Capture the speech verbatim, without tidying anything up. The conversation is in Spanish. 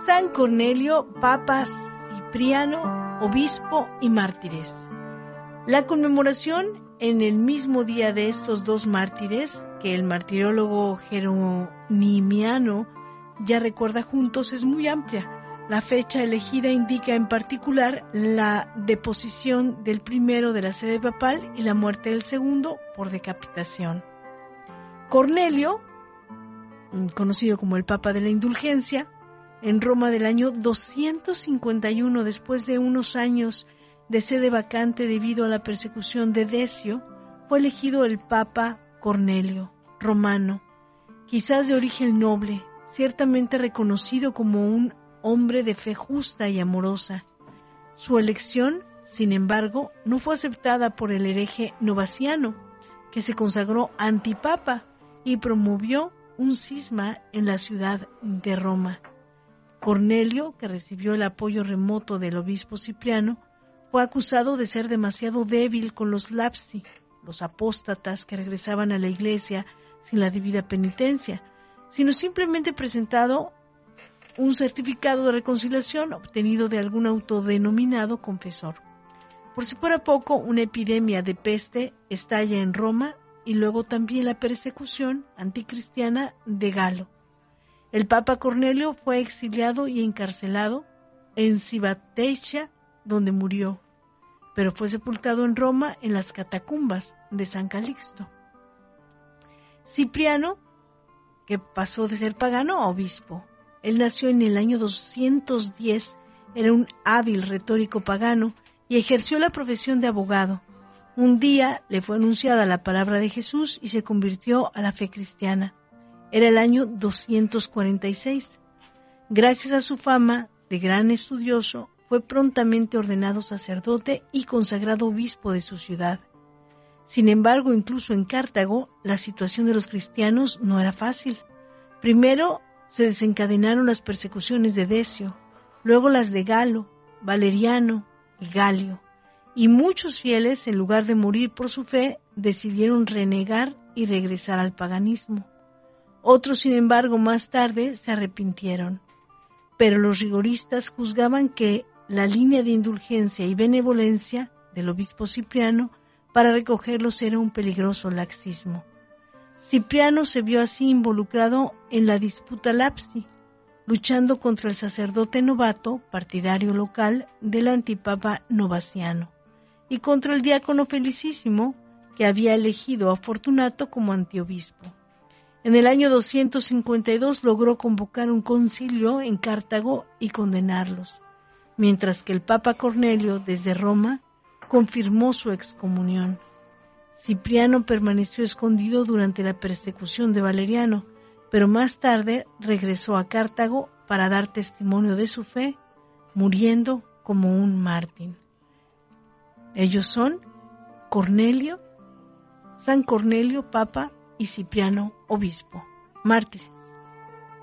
San Cornelio, Papa, Cipriano, obispo y mártires. La conmemoración en el mismo día de estos dos mártires, que el martiriólogo jeronimiano ya recuerda juntos, es muy amplia. La fecha elegida indica en particular la deposición del primero de la sede papal y la muerte del segundo por decapitación. Cornelio, conocido como el Papa de la Indulgencia, en Roma del año doscientos cincuenta y uno, después de unos años de sede vacante debido a la persecución de Decio, fue elegido el Papa Cornelio, romano, quizás de origen noble, ciertamente reconocido como un hombre de fe justa y amorosa. Su elección, sin embargo, no fue aceptada por el hereje Novaciano, que se consagró antipapa y promovió un cisma en la ciudad de Roma. Cornelio, que recibió el apoyo remoto del obispo Cipriano, fue acusado de ser demasiado débil con los lapsi, los apóstatas que regresaban a la iglesia sin la debida penitencia, sino simplemente presentado un certificado de reconciliación obtenido de algún autodenominado confesor. Por si fuera poco, una epidemia de peste estalla en Roma y luego también la persecución anticristiana de Galo. El Papa Cornelio fue exiliado y encarcelado en Cibateicia, donde murió, pero fue sepultado en Roma en las catacumbas de San Calixto. Cipriano, que pasó de ser pagano a obispo. Él nació en el año doscientos diez, era un hábil retórico pagano y ejerció la profesión de abogado. Un día le fue anunciada la palabra de Jesús y se convirtió a la fe cristiana. Era el año doscientos cuarenta y seis. Gracias a su fama de gran estudioso, fue prontamente ordenado sacerdote y consagrado obispo de su ciudad. Sin embargo, incluso en Cartago, la situación de los cristianos no era fácil. Primero se desencadenaron las persecuciones de Decio, luego las de Galo, Valeriano y Galio, y muchos fieles, en lugar de morir por su fe, decidieron renegar y regresar al paganismo. Otros, sin embargo, más tarde se arrepintieron, pero los rigoristas juzgaban que la línea de indulgencia y benevolencia del obispo Cipriano para recogerlos era un peligroso laxismo. Cipriano se vio así involucrado en la disputa lapsi, luchando contra el sacerdote novato, partidario local del antipapa Novaciano, y contra el diácono Felicísimo, que había elegido a Fortunato como antiobispo. En el año doscientos cincuenta y dos logró convocar un concilio en Cartago y condenarlos, mientras que el Papa Cornelio, desde Roma, confirmó su excomunión. Cipriano permaneció escondido durante la persecución de Valeriano, pero más tarde regresó a Cartago para dar testimonio de su fe, muriendo como un mártir. Ellos son Cornelio, San Cornelio, Papa, y Cipriano, obispo, mártires.